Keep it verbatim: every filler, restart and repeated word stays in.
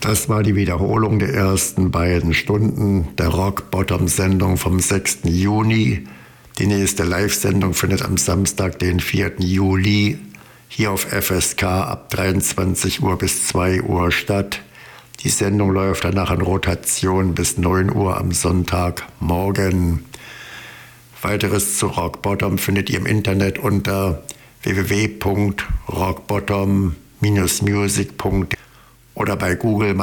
Das war die Wiederholung der ersten beiden Stunden der Rock Bottom-Sendung vom sechsten Juni. Die nächste Live-Sendung findet am Samstag, den vierten Juli, hier auf F S K ab dreiundzwanzig Uhr bis zwei Uhr statt. Die Sendung läuft danach in Rotation bis neun Uhr am Sonntagmorgen. Weiteres zu Rock Bottom findet ihr im Internet unter w w w punkt rock bottom dash music punkt de oder bei Google